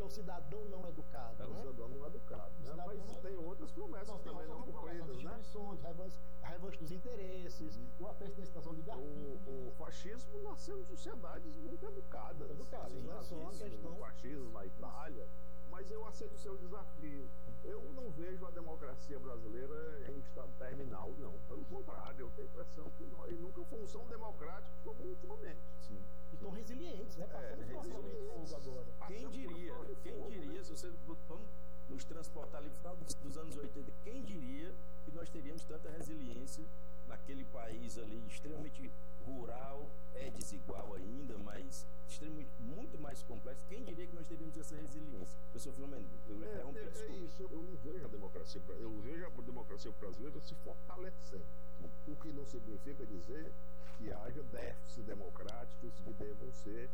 que é o cidadão não educado. É o cidadão não educado, né? Mas tem outras promessas também não cumpridas, né? A revanche dos interesses, o aperto da oligarquia. O fascismo nasceu em sociedades muito educadas. Não é só uma questão. O fascismo na Itália. Mas eu aceito o seu desafio. Eu não vejo a democracia brasileira em estado terminal, não. Pelo contrário, eu tenho a impressão que nós nunca fomos tão democráticos como ultimamente. Sim. E tão resilientes, né? Passamos por uma de fogo agora. Quem diria, se você vamos nos transportar ali no final dos anos 80, quem diria que nós teríamos tanta resiliência naquele país ali extremamente rural, desigual ainda, mas extremamente, muito mais complexo. Quem diria que nós teríamos essa resiliência? Professor Filomeno, eu interrompo, desculpa. Isso, eu não vejo a democracia, eu vejo a democracia brasileira se fortalecendo, o que não significa dizer que haja déficits democráticos que devam ser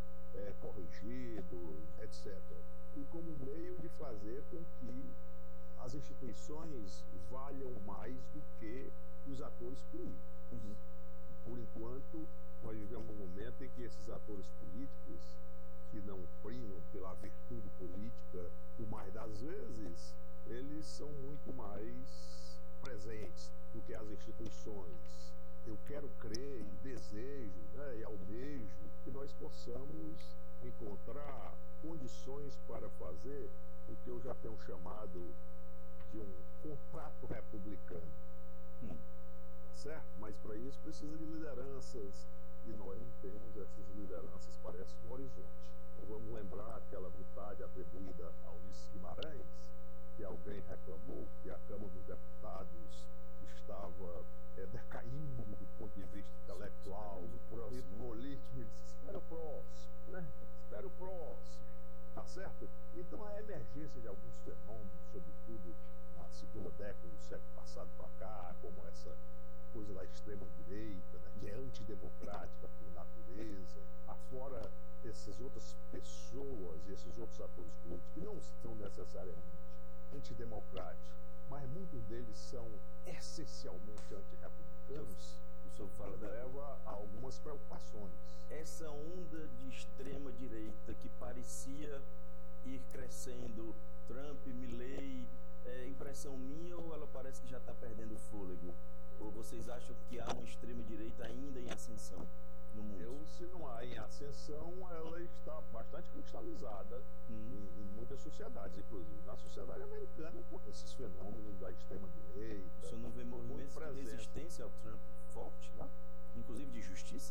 corrigidos, etc. E como meio de fazer com que as instituições valham mais do que os atores políticos. Por enquanto, nós vivemos um momento em que esses atores políticos, que não primam pela virtude política, o mais das vezes, eles são muito mais presentes do que as instituições. Eu quero crer e desejo, né, e almejo que nós possamos encontrar condições para fazer o que eu já tenho chamado de um contrato republicano. Tá certo? Mas para isso precisa de lideranças, e nós não temos essas lideranças, parece, no horizonte. Então, vamos lembrar aquela vontade atribuída a Ulisses Guimarães, que alguém reclamou que a Câmara dos Deputados estava decaindo do ponto de vista intelectual e político. Ele disse: espera o próximo, né? Espera o próximo. Tá certo? Então a emergência de alguns fenômenos, sobretudo na segunda década do século passado para cá, como essa coisa da extrema-direita, né, que é antidemocrática por natureza, afora essas outras pessoas e esses outros atores políticos que não são necessariamente antidemocráticos, mas muitos deles são essencialmente antirrepublicanos, o senhor fala leva a algumas preocupações. Essa onda de extrema-direita que parecia ir crescendo, Trump, Milley, impressão minha, ou ela parece que já está perdendo o fôlego? Ou vocês acham que há uma extrema-direita ainda em ascensão no mundo? Se não há em ascensão, ela está bastante cristalizada em muitas sociedades, inclusive na sociedade americana, com esses fenômenos da extrema-direita. O senhor não vê movimentos de resistência ao Trump forte lá? Inclusive de justiça?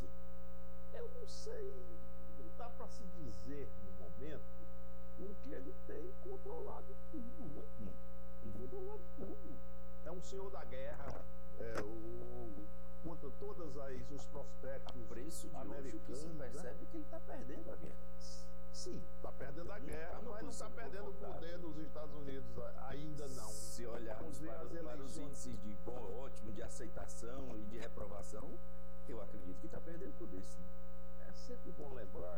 Eu não sei, não dá para se dizer no momento o que ele tem controlado tudo, né? Controlado tudo. É um senhor da guerra, contra todos os prospectos preço de americanos. Você percebe, né, que ele está perdendo a guerra. Sim, está perdendo a guerra, mas não está perdendo o poder nos Estados Unidos ainda não. Se olharmos para os índices de ótimo, de aceitação e de reprovação, eu acredito que está perdendo poder, sim. É sempre bom lembrar